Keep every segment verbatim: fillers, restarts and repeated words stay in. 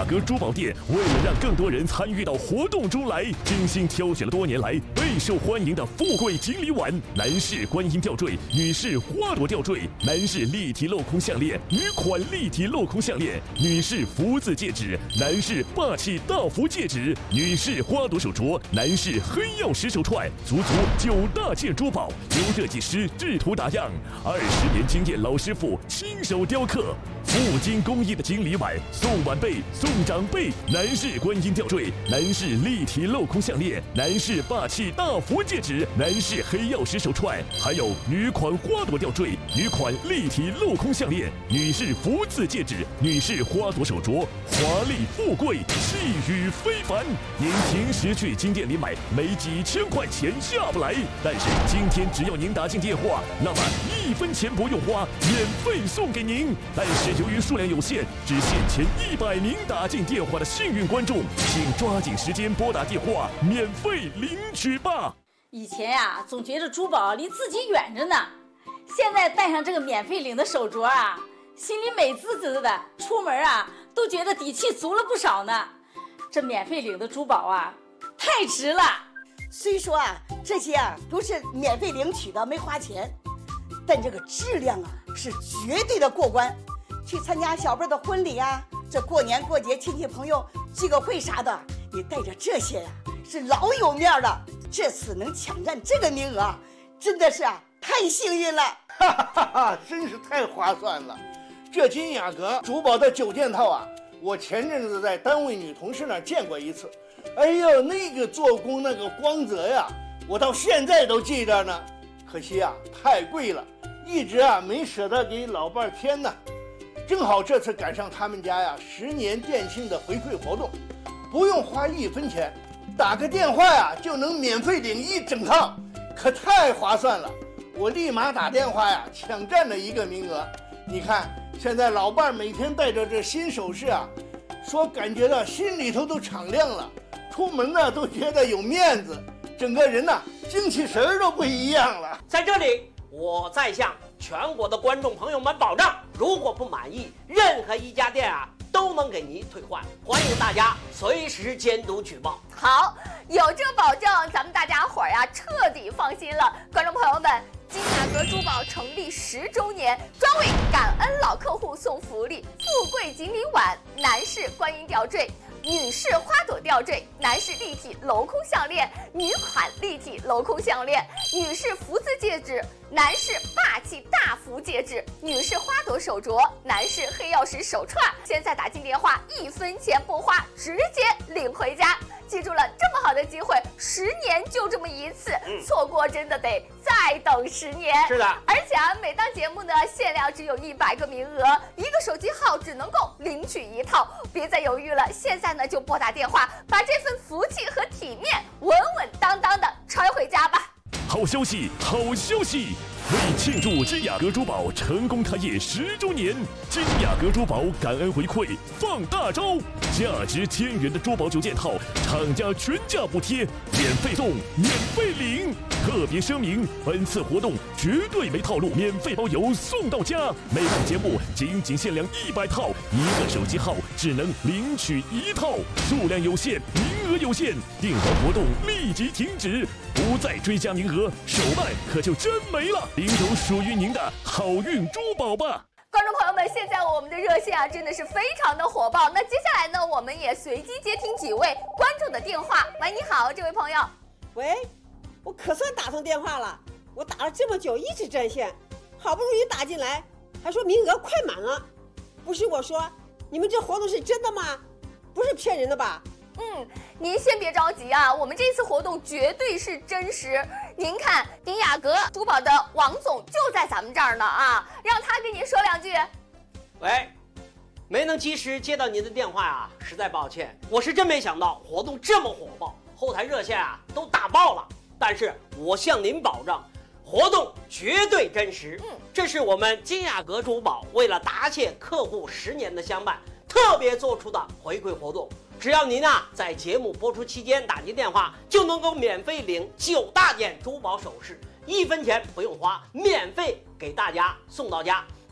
阁珠宝店为了让更多人参与到活动中来，精心挑选了多年来备受欢迎的富贵锦鲤碗、男士观音吊坠、女士花朵吊坠、男士立体镂空项链、女款立体镂空项链、女士福字戒指、男士霸气大福戒指、女士花朵手镯、男士黑曜石手串，足足九大件珠宝由设计师制图打样，二十年经验老师傅亲手雕刻，富精工艺的锦鲤碗送晚辈送长辈，男士观音吊坠、男士立体镂空项链、男士霸气大福戒指、男士黑曜石手串，还有女款花朵吊坠、女款立体镂空项链、女士福字戒指、女士花朵手镯，华丽富贵，气宇非凡。您平时去金店里买，没几千块钱下不来，但是今天只要您打进电话，那么一分钱不用花，免费送给您。但是由于数量有限，只限前一百名打进电话的幸运观众，请抓紧时间拨打电话，免费领取吧。 以前呀、啊，总觉得珠宝离自己远着呢，现在戴上这个免费领的手镯啊，心里美滋滋的，出门啊都觉得底气足了不少呢。这免费领的珠宝啊，太值了。 虽说啊，这些啊都是免费领取的，没花钱，但这个质量啊是绝对的过关。去参加小辈的婚礼啊，这过年过节亲戚朋友聚个会啥的，你带着这些呀、啊，是老有面了。这次能抢占这个名额，真的是啊太幸运了。 哈哈哈哈，真是太划算了。这金雅阁珠宝的九件套啊，我前阵子在单位女同事那儿见过一次。哎呦，那个做工那个光泽呀，我到现在都记着呢。可惜啊，太贵了，一直啊没舍得给老伴儿添呢。正好这次赶上他们家呀十年店庆的回馈活动，不用花一分钱，打个电话呀就能免费领一整套，可太划算了。我立马打电话呀抢占了一个名额。你看现在老伴儿每天带着这新首饰啊，说感觉到心里头都敞亮了，出门呢都觉得有面子，整个人呢精气神儿都不一样了。 在这里我再向全国的观众朋友们保障，如果不满意，任何一家店啊都能给您退换，欢迎大家随时监督举报。 好，有这保证，咱们大家伙儿呀彻底放心了。观众朋友们，金雅阁珠宝成立十周年，专为感恩老客户送福利：富贵锦鲤碗、男士观音吊坠、女士花朵吊坠、男士立体镂空项链、女款立体镂空项链、女士福字戒指、男士霸气大福戒指、女士花朵手镯、男士黑曜石手串。现在打进电话，一分钱不花，直接领回家。记住了，这么好的机会，十年就这么一次，嗯、错过真的得再等十年。 是的， 而且啊，每档节目呢限量只有一百个名额，一个手机号只能够领取一套，别再犹豫了，现在呢就拨打电话，把这份福气和体面稳稳当当的揣回家吧。 好消息，好消息！为庆祝金雅阁珠宝成功开业十周年，金雅阁珠宝感恩回馈放大招，价值千元的珠宝九件套，厂家全价补贴，免费送，免费领。特别声明，本次活动绝对没套路，免费包邮送到家。每档节目仅仅限量一百套，一个手机号只能领取一套，数量有限，名额有限，订单活动立即停止，不再追加名额，手办可就真没了。领走属于您的好运珠宝吧！ 观众朋友们，现在我们的热线啊真的是非常的火爆。那接下来呢，我们也随机接听几位观众的电话。喂，你好，这位朋友。 喂，我可算打通电话了，我打了这么久一直占线，好不容易打进来，还说名额快满了。不是我说，你们这活动是真的吗？不是骗人的吧？ 嗯，您先别着急啊，我们这次活动绝对是真实。您看，金雅阁珠宝的王总就在咱们这儿呢啊，让他跟您说两句。 喂，没能及时接到您的电话啊，实在抱歉。我是真没想到活动这么火爆，后台热线啊都打爆了。但是我向您保障，活动绝对真实。嗯，这是我们金雅阁珠宝为了答谢客户十年的相伴，特别做出的回馈活动。只要您啊在节目播出期间打进电话，就能够免费领九大件珠宝首饰，一分钱不用花，免费给大家送到家。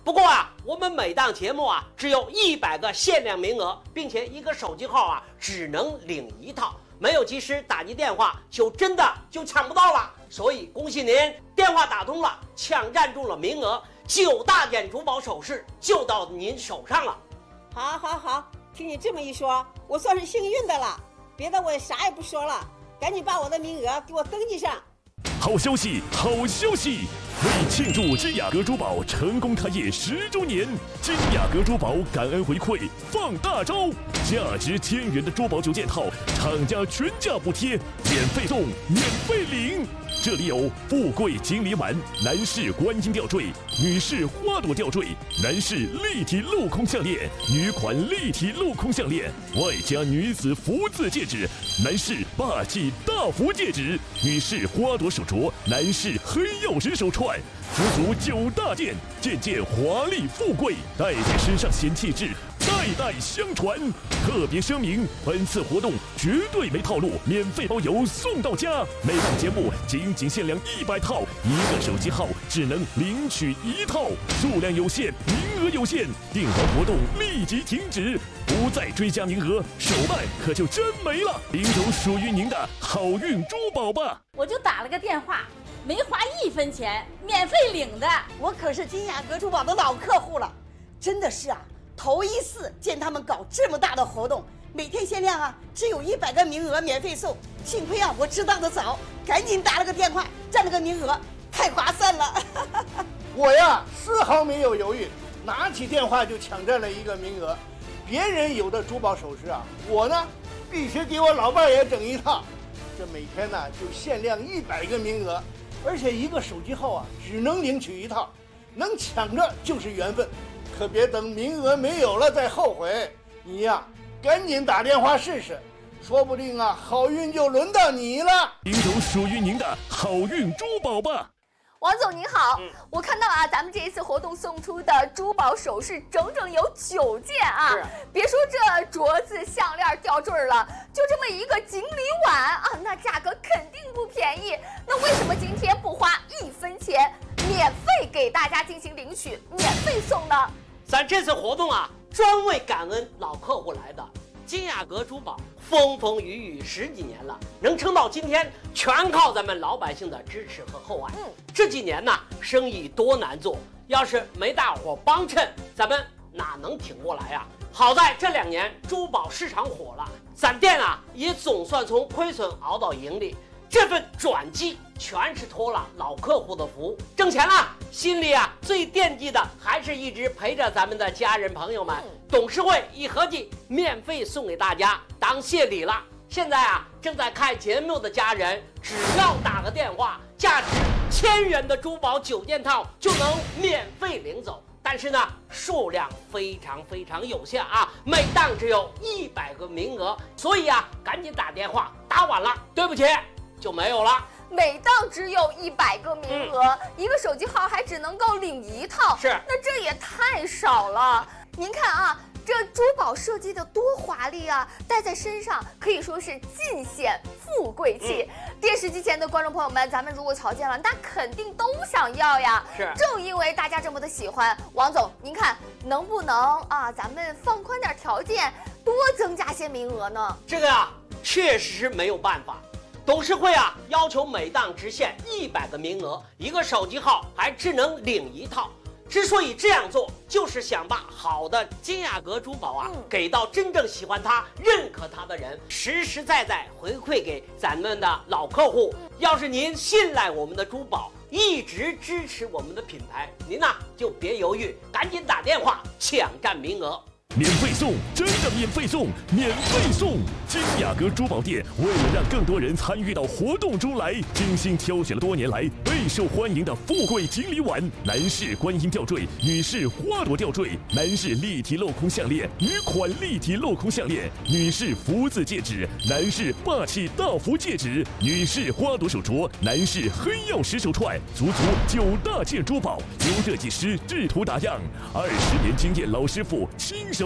不过啊，我们每档节目啊只有一百个限量名额，并且一个手机号啊只能领一套，没有及时打进电话就真的就抢不到了。所以恭喜您，电话打通了，抢占住了名额，九大件珠宝首饰就到您手上了。 好，好，好，听你这么一说，我算是幸运的了。别的我也啥也不说了，赶紧把我的名额给我登记上。 好消息，好消息！为庆祝金雅阁珠宝成功开业十周年，金雅阁珠宝感恩回馈放大招，价值千元的珠宝九件套，厂家全价补贴，免费送，免费领。这里有富贵锦鲤碗、男士观音吊坠、女士花朵吊坠、男士立体镂空项链、女款立体镂空项链，外加女子福字戒指、男士霸气大福戒指、女士花朵手镯、男士黑曜石手串，足足九大件，件件华丽富贵，戴在身上显气质，代代相传。特别声明，本次活动绝对没套路，免费包邮送到家。每档节目仅仅限量一百套，一个手机号只能领取一套，数量有限，名额有限，订完活动立即停止，不再追加名额，手办可就真没了。领走属于您的好运珠宝吧！ 我就打了个电话，没花一分钱，免费领的。 我可是金雅阁珠宝的老客户了，真的是啊，头一次见他们搞这么大的活动，每天限量啊，只有一百个名额免费送。幸亏啊，我知道的早，赶紧打了个电话，占了个名额，太划算了。 我呀，丝毫没有犹豫，拿起电话就抢占了一个名额。别人有的珠宝首饰啊，我呢必须给我老伴儿也整一套。这每天呢就限量一百个名额，而且一个手机号啊只能领取一套，能抢着就是缘分，可别等名额没有了再后悔。你呀，赶紧打电话试试，说不定啊好运就轮到你了。 领走属于您的好运珠宝吧！ 王总您好， 嗯、 我看到啊，咱们这一次活动送出的珠宝首饰整整有九件啊！别说这镯子、项链、吊坠了，就这么一个锦鲤碗啊，那价格肯定不便宜。那为什么今天不花一分钱，免费给大家进行领取，免费送呢？ 咱这次活动啊，专为感恩老客户来的。金雅阁珠宝风风雨雨十几年了，能撑到今天，全靠咱们老百姓的支持和厚爱。嗯，这几年呢，生意多难做，要是没大伙帮衬，咱们哪能挺过来啊？好在这两年珠宝市场火了，咱店啊也总算从亏损熬到盈利。这份转机全是托了老客户的福，挣钱了，心里啊最惦记的还是一直陪着咱们的家人朋友们。董事会一合计，免费送给大家当谢礼了。现在啊，正在看节目的家人，只要打个电话，价值千元的珠宝九件套就能免费领走。但是呢，数量非常非常有限啊，每档只有一百个名额，所以啊，赶紧打电话，打晚了，对不起。就没有了， 每档只有一百个名额、嗯，一个手机号还只能够领一套， 是， 那这也太少了。您看啊，这珠宝设计的多华丽啊，戴在身上可以说是尽显富贵气。嗯、电视机前的观众朋友们，咱们如果瞧见了，那肯定都想要呀。 是， 正因为大家这么的喜欢，王总，您看能不能啊，咱们放宽点条件，多增加些名额呢？ 这个啊，确实没有办法。董事会啊，要求每档只限一百个名额，一个手机号还只能领一套。之所以这样做，就是想把好的金雅阁珠宝啊，嗯、给到真正喜欢它、认可它的人，实实在在回馈给咱们的老客户。嗯、要是您信赖我们的珠宝，一直支持我们的品牌，您呢、啊、就别犹豫，赶紧打电话抢占名额。 免费送，真的免费送，免费送！金雅阁珠宝店为了让更多人参与到活动中来，精心挑选了多年来备受欢迎的富贵锦鲤碗、男士观音吊坠、女士花朵吊坠、男士立体镂空项链、女款立体镂空项链、女士福字戒指、男士霸气大福戒指、女士花朵手镯、男士黑曜石手串，足足九大件珠宝，由设计师制图打样，二十年经验老师傅亲手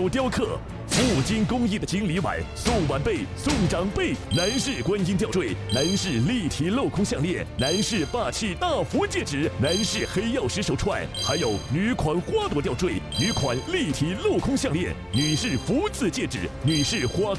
小雕刻。富金工艺的金梨碗送晚辈、送长辈，男士观音吊坠，男士立体镂空项链，男士霸气大佛戒指，男士黑曜石手串，还有女款花朵吊坠、女款立体镂空项链、女士福字戒指、女士花